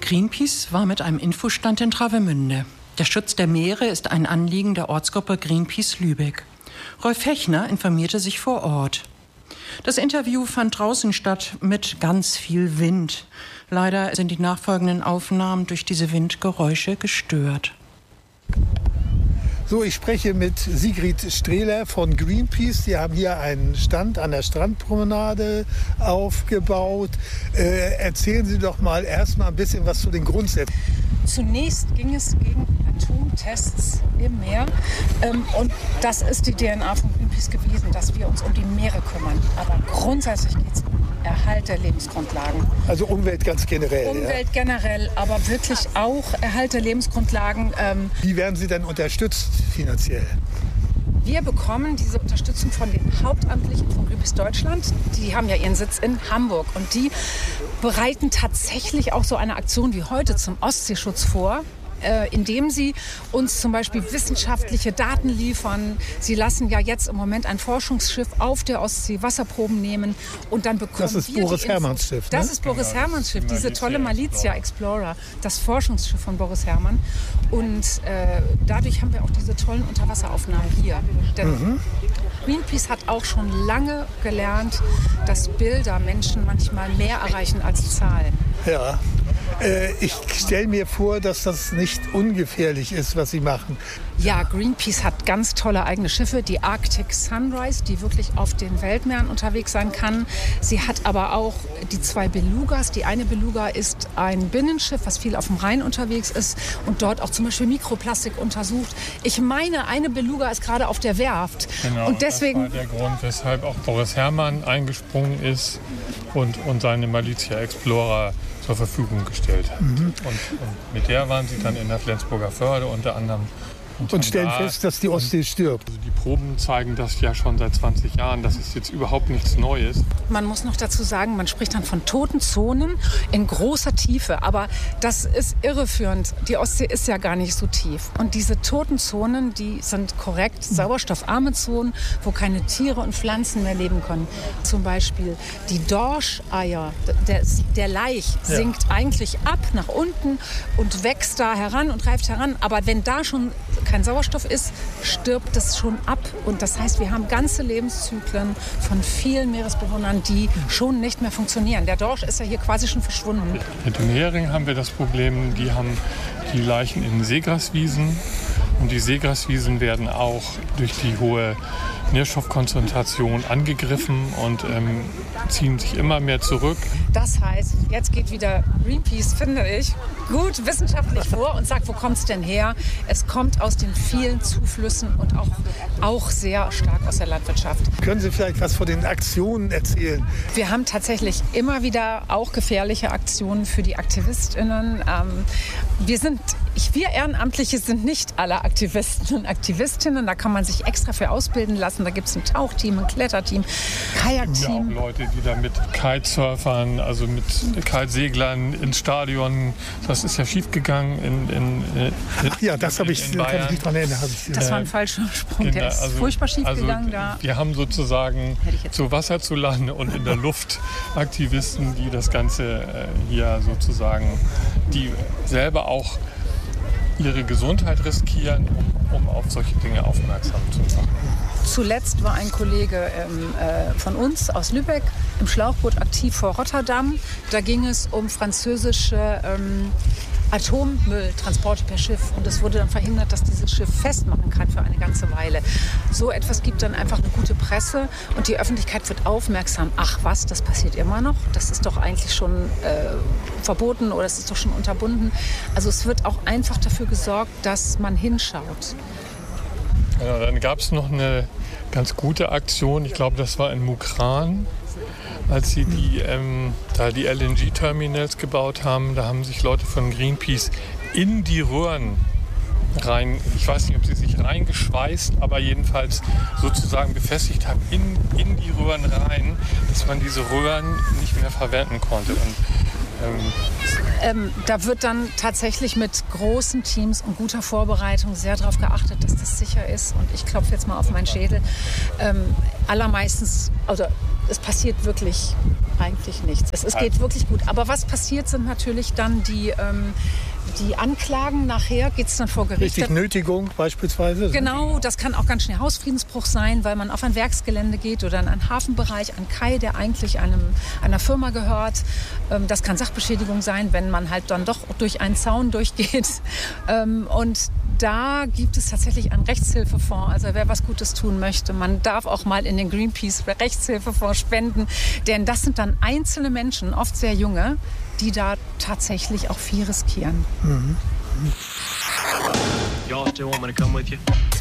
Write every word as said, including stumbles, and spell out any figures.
Greenpeace war mit einem Infostand in Travemünde. Der Schutz der Meere ist ein Anliegen der Ortsgruppe Greenpeace Lübeck. Rolf Hechner informierte sich vor Ort. Das Interview fand draußen statt mit ganz viel Wind. Leider sind die nachfolgenden Aufnahmen durch diese Windgeräusche gestört. So, ich spreche mit Sigrid Strehler von Greenpeace. Sie haben hier einen Stand an der Strandpromenade aufgebaut. Äh, erzählen Sie doch mal erstmal ein bisschen was zu den Grundsätzen. Zunächst ging es gegen Atomtests im Meer. Ähm, und das ist die D N A von Greenpeace gewesen, dass wir uns um die Meere kümmern. Aber grundsätzlich geht es um Erhalt der Lebensgrundlagen. Also Umwelt ganz generell. Umwelt ja. generell, aber wirklich auch Erhalt der Lebensgrundlagen. Ähm, Wie werden Sie denn unterstützt finanziell? Wir bekommen diese Unterstützung von den Hauptamtlichen von Greenpeace Deutschland. Die haben ja ihren Sitz in Hamburg und die bereiten tatsächlich auch so eine Aktion wie heute zum Ostseeschutz vor, äh, indem sie uns zum Beispiel wissenschaftliche Daten liefern. Sie lassen ja jetzt im Moment ein Forschungsschiff auf der Ostsee Wasserproben nehmen und dann bekommen Das ist wir Boris die Herrmanns Schiff, ne? Das ist Boris Genau, Herrmanns Schiff, die diese tolle Malizia Malizia Explorer, das Forschungsschiff von Boris Herrmann. Und äh, dadurch haben wir auch diese tollen Unterwasseraufnahmen hier. Denn Mhm. Greenpeace hat auch schon lange gelernt, dass Bilder Menschen manchmal mehr erreichen als Zahlen. Ja. Äh, ich stelle mir vor, dass das nicht ungefährlich ist, was Sie machen. Ja, Greenpeace hat ganz tolle eigene Schiffe, die Arctic Sunrise, die wirklich auf den Weltmeeren unterwegs sein kann. Sie hat aber auch die zwei Belugas. Die eine Beluga ist ein Binnenschiff, was viel auf dem Rhein unterwegs ist und dort auch zum Beispiel Mikroplastik untersucht. Ich meine, eine Beluga ist gerade auf der Werft. Genau, und deswegen das war der Grund, weshalb auch Boris Herrmann eingesprungen ist und, und seine Malizia Explorer zur Verfügung gestellt hat. Mhm. Und, und mit der waren sie dann in der Flensburger Förde unter anderem. Und, Und stellen da, fest, dass die Ostsee stirbt. Also die Proben zeigen das ja schon seit zwanzig Jahren. Das ist jetzt überhaupt nichts Neues. Man muss noch dazu sagen, man spricht dann von toten Zonen in großer Tiefe. Aber das ist irreführend. Die Ostsee ist ja gar nicht so tief. Und diese toten Zonen, die sind korrekt sauerstoffarme Zonen, wo keine Tiere und Pflanzen mehr leben können. Zum Beispiel die Dorscheier, der, der Laich sinkt ja. eigentlich ab nach unten und wächst da heran und reift heran. Aber wenn da schon kein Sauerstoff ist, stirbt es schon ab. Und das heißt, wir haben ganze Lebenszyklen von vielen Meeresbewohnern, die schon nicht mehr funktionieren. Der Dorsch ist ja hier quasi schon verschwunden. Mit dem Hering haben wir das Problem, die haben die Leichen in Seegraswiesen. Und die Seegraswiesen werden auch durch die hohe Nährstoffkonzentration angegriffen und ähm, ziehen sich immer mehr zurück. Das heißt, jetzt geht wieder Greenpeace, finde ich, gut wissenschaftlich vor und sagt, wo kommt es denn her? Es kommt aus den vielen Zuflüssen und auch, auch sehr stark aus der Landwirtschaft. Können Sie vielleicht was von den Aktionen erzählen? Wir haben tatsächlich immer wieder auch gefährliche Aktionen für die AktivistInnen. Ähm, wir sind, ich, wir Ehrenamtliche sind nicht alle Aktivisten und Aktivistinnen. Da kann man sich extra für ausbilden lassen. Da gibt es ein Tauchteam, ein Kletterteam, Kajakteam. Ja, auch Leute, die da mit Kitesurfern, also mit Kiteseglern ins Stadion, das ist ja schief gegangen in, in, in Ach ja, das habe ich, kann ich nicht dran erinnern. Ich, das war ein falscher Sprung, genau, der ist also, furchtbar schief also gegangen. Da. Wir haben sozusagen zu Wasser, zu Lande und in der Luft Aktivisten, die das Ganze äh, hier sozusagen, die selber auch ihre Gesundheit riskieren, um, um auf solche Dinge aufmerksam zu machen. Zuletzt war ein Kollege ähm, äh, von uns aus Lübeck im Schlauchboot aktiv vor Rotterdam. Da ging es um französische ähm, Atommülltransporte per Schiff. Und es wurde dann verhindert, dass dieses Schiff festmachen kann für eine ganze Weile. So etwas gibt dann einfach eine gute Presse und die Öffentlichkeit wird aufmerksam. Ach was, das passiert immer noch? Das ist doch eigentlich schon äh, verboten oder es ist doch schon unterbunden. Also es wird auch einfach dafür gesorgt, dass man hinschaut. Ja, dann gab es noch eine ganz gute Aktion, ich glaube, das war in Mukran, als sie die, ähm, da die L N G-Terminals gebaut haben. Da haben sich Leute von Greenpeace in die Röhren rein, ich weiß nicht, ob sie sich reingeschweißt, aber jedenfalls sozusagen befestigt haben, in, in die Röhren rein, dass man diese Röhren nicht mehr verwenden konnte. Und Ähm, ähm, da wird dann tatsächlich mit großen Teams und guter Vorbereitung sehr darauf geachtet, dass das sicher ist. Und ich klopfe jetzt mal auf meinen Schädel. Ähm, allermeistens, also es passiert wirklich eigentlich nichts. Es, es geht wirklich gut. Aber was passiert, sind natürlich dann die, ähm, die Anklagen. Nachher geht es dann vor Gericht. Richtig Nötigung beispielsweise? Genau, das kann auch ganz schnell Hausfriedensbruch sein, weil man auf ein Werksgelände geht oder in einen Hafenbereich, einen Kai, der eigentlich einem, einer Firma gehört. Ähm, das kann Sachbeschädigung sein, wenn man halt dann doch durch einen Zaun durchgeht. Ähm, und da gibt es tatsächlich einen Rechtshilfefonds. Also wer was Gutes tun möchte, man darf auch mal in den Greenpeace Rechtshilfefonds spenden. Denn das sind dann einzelne Menschen, oft sehr junge, die da tatsächlich auch viel riskieren. Mhm. Y'all still want me to come with you?